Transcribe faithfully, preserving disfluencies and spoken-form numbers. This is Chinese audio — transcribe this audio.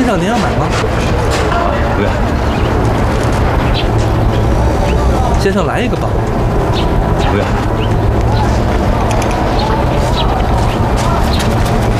生，您要买吗？ 不要。 先生，来一个吧。 不要。